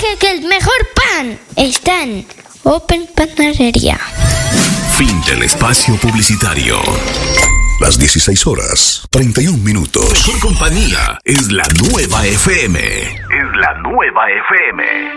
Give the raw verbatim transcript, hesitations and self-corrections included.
dije que el mejor pan está en Open Panadería. Fin del espacio publicitario. Las dieciséis horas, treinta y un minutos. Mejor compañía es la nueva F M. Es la nueva F M.